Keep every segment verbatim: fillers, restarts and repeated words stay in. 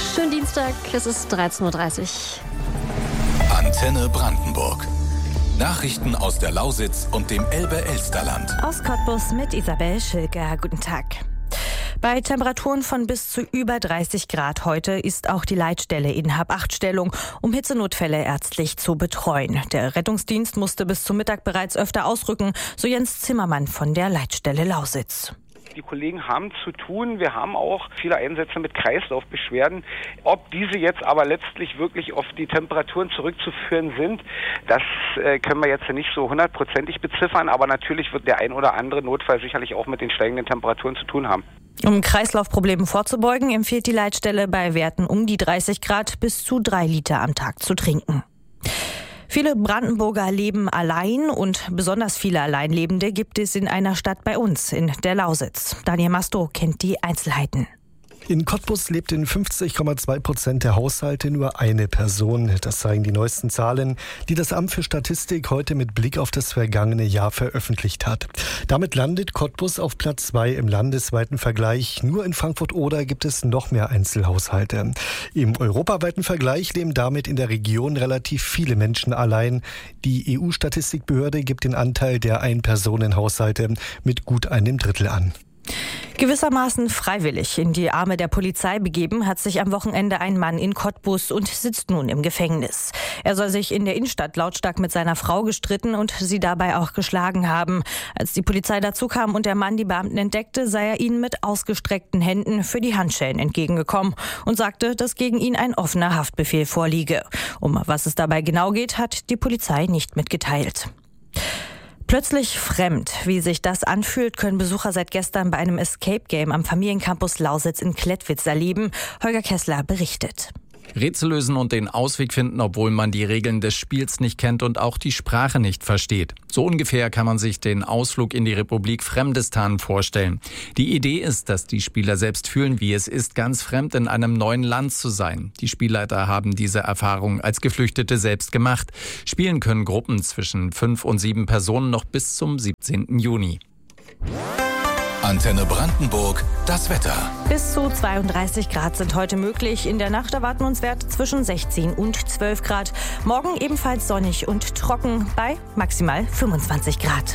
Schönen Dienstag, es ist dreizehn Uhr dreißig. Antenne Brandenburg. Nachrichten aus der Lausitz und dem Elbe-Elsterland. Aus Cottbus mit Isabel Schilker. Guten Tag. Bei Temperaturen von bis zu über dreißig Grad heute ist auch die Leitstelle in Hab-acht-Stellung, um Hitzenotfälle ärztlich zu betreuen. Der Rettungsdienst musste bis zum Mittag bereits öfter ausrücken, so Jens Zimmermann von der Leitstelle Lausitz. Die Kollegen haben zu tun. Wir haben auch viele Einsätze mit Kreislaufbeschwerden. Ob diese jetzt aber letztlich wirklich auf die Temperaturen zurückzuführen sind, das äh, können wir jetzt nicht so hundertprozentig beziffern. Aber natürlich wird der ein oder andere Notfall sicherlich auch mit den steigenden Temperaturen zu tun haben. Um Kreislaufproblemen vorzubeugen, empfiehlt die Leitstelle bei Werten um die dreißig Grad bis zu drei Liter am Tag zu trinken. Viele Brandenburger leben allein und besonders viele Alleinlebende gibt es in einer Stadt bei uns, in der Lausitz. Daniel Masto kennt die Einzelheiten. In Cottbus lebt in fünfzig Komma zwei Prozent der Haushalte nur eine Person. Das zeigen die neuesten Zahlen, die das Amt für Statistik heute mit Blick auf das vergangene Jahr veröffentlicht hat. Damit landet Cottbus auf Platz zwei im landesweiten Vergleich. Nur in Frankfurt-Oder gibt es noch mehr Einzelhaushalte. Im europaweiten Vergleich leben damit in der Region relativ viele Menschen allein. Die E U-Statistikbehörde gibt den Anteil der Ein-Personen-Haushalte mit gut einem Drittel an. Gewissermaßen freiwillig in die Arme der Polizei begeben hat sich am Wochenende ein Mann in Cottbus und sitzt nun im Gefängnis. Er soll sich in der Innenstadt lautstark mit seiner Frau gestritten und sie dabei auch geschlagen haben. Als die Polizei dazu kam und der Mann die Beamten entdeckte, sei er ihnen mit ausgestreckten Händen für die Handschellen entgegengekommen und sagte, dass gegen ihn ein offener Haftbefehl vorliege. Um was es dabei genau geht, hat die Polizei nicht mitgeteilt. Plötzlich fremd. Wie sich das anfühlt, können Besucher seit gestern bei einem Escape Game am Familiencampus Lausitz in Klettwitz erleben. Holger Kessler berichtet. Rätsel lösen und den Ausweg finden, obwohl man die Regeln des Spiels nicht kennt und auch die Sprache nicht versteht. So ungefähr kann man sich den Ausflug in die Republik Fremdistan vorstellen. Die Idee ist, dass die Spieler selbst fühlen, wie es ist, ganz fremd in einem neuen Land zu sein. Die Spielleiter haben diese Erfahrung als Geflüchtete selbst gemacht. Spielen können Gruppen zwischen fünf und sieben Personen noch bis zum siebzehnten Juni. Antenne Brandenburg, das Wetter. Bis zu zweiunddreißig Grad sind heute möglich. In der Nacht erwarten uns Werte zwischen sechzehn und zwölf Grad. Morgen ebenfalls sonnig und trocken bei maximal fünfundzwanzig Grad.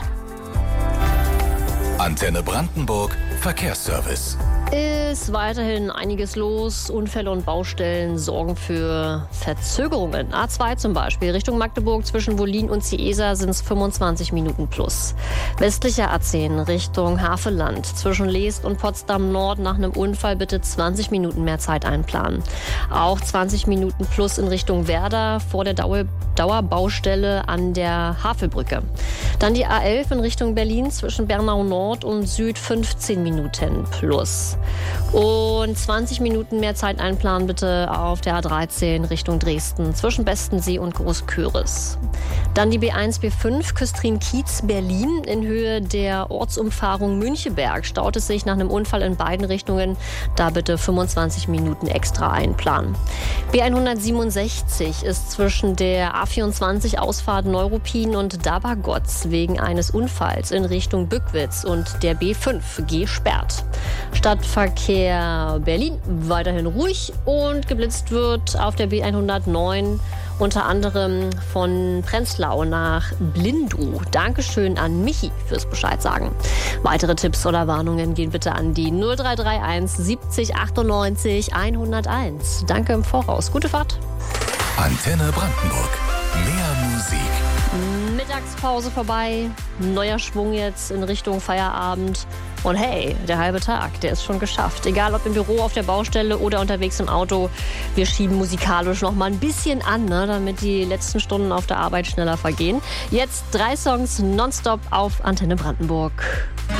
Antenne Brandenburg, Verkehrsservice. Ist weiterhin einiges los. Unfälle und Baustellen sorgen für Verzögerungen. A zwei zum Beispiel, Richtung Magdeburg zwischen Wollin und Ciesa sind es fünfundzwanzig Minuten plus. Westlicher A zehn Richtung Havelland zwischen Leest und Potsdam Nord nach einem Unfall bitte zwanzig Minuten mehr Zeit einplanen. Auch zwanzig Minuten plus in Richtung Werder vor der Dauer Dauerbaustelle an der Havelbrücke. Dann die A elf in Richtung Berlin zwischen Bernau Nord und Süd fünfzehn Minuten plus. Und zwanzig Minuten mehr Zeit einplanen bitte auf der A dreizehn Richtung Dresden zwischen Bestensee und Großküris. Dann die B eins B fünf Küstrin-Kiez Berlin in Höhe der Ortsumfahrung Müncheberg. Staut es sich nach einem Unfall in beiden Richtungen. Da bitte fünfundzwanzig Minuten extra einplanen. B hundertsiebenundsechzig ist zwischen der A vierundzwanzig Ausfahrt Neuruppin und Dabagotz wegen eines Unfalls in Richtung Bückwitz und der B fünf gesperrt. Stadtverkehr Berlin weiterhin ruhig und geblitzt wird auf der B hundertneun unter anderem von Prenzlau nach Blindow. Dankeschön an Michi fürs Bescheid sagen. Weitere Tipps oder Warnungen gehen bitte an die null drei drei eins siebzig achtundneunzig hunderteins. Danke im Voraus. Gute Fahrt. Antenne Brandenburg. Mehr Musik. Mittagspause vorbei, neuer Schwung jetzt in Richtung Feierabend. Und hey, der halbe Tag, der ist schon geschafft. Egal ob im Büro, auf der Baustelle oder unterwegs im Auto. Wir schieben musikalisch noch mal ein bisschen an, ne, damit die letzten Stunden auf der Arbeit schneller vergehen. Jetzt drei Songs nonstop auf Antenne Brandenburg.